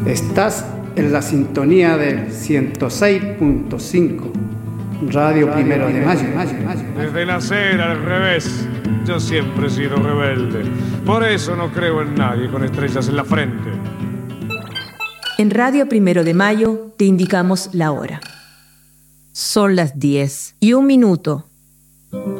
Estás en la sintonía del 106.5, Radio Primero de Mayo. Desde nacer al revés, yo siempre he sido rebelde. Por eso no creo en nadie con estrellas en la frente. En Radio Primero de Mayo te indicamos la hora. Son las 10:01.